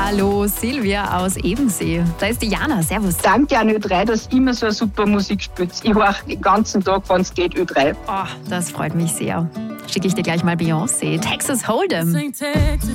Hallo, Silvia aus Ebensee. Da ist die Jana. Servus. Danke an Ö3, dass ihr immer so eine super Musik spielt. Ich höre den ganzen Tag, wenn es geht, Ö3. Oh, das freut mich sehr. Schicke ich dir gleich mal Beyoncé. Texas Hold'em.